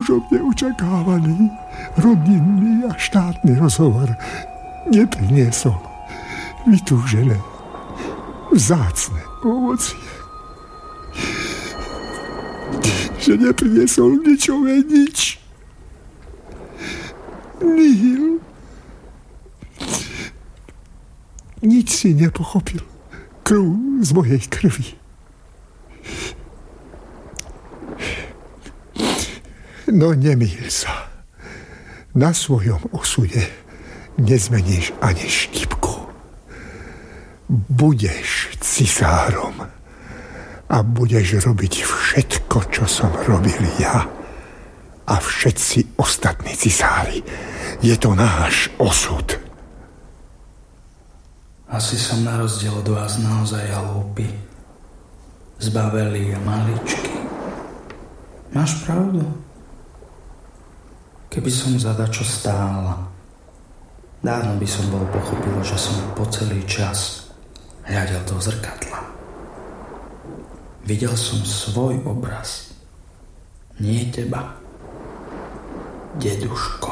mužom neočakávaný rodinný a štátny rozhovor nepriniesol vytúžené vzácne ovocie. Že nepriniesol ničové nič. Nihil. Nič si nepochopil. Krv z mojej krvi. No nemýl sa. Na svojom osude nezmeníš ani štipku. Budeš cisárom a budeš robiť všetko, čo som robil ja a všetci ostatní cisári. Je to náš osud. Asi som na rozdiel od vás naozaj hlúpy, zbavelý a maličký. Máš pravdu? Keby som za dačo stála, dávno by som bol pochopil, že som po celý čas hľadel do zrkadla. Videl som svoj obraz, nie teba, deduško.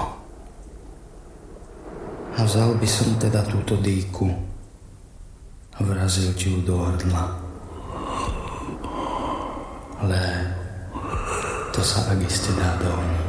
A vzal by som teda túto dýku a vrazil ti ju do hrdla. Ale to sa ak iste dá dohniť.